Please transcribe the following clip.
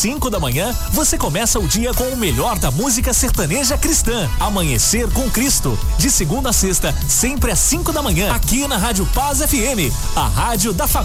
5 da manhã, você começa o dia com o melhor da música sertaneja cristã. Amanhecer com Cristo. De segunda a sexta, sempre às 5 da manhã, aqui na Rádio Paz FM, a rádio da família.